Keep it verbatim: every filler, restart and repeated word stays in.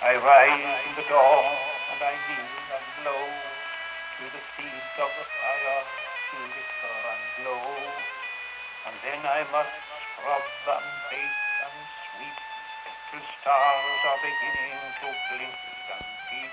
I rise in the dawn and I kneel and blow to the seeds of the fire to liquor and glow. And then I must scrub and bake and sweep till stars are beginning to blink and peep.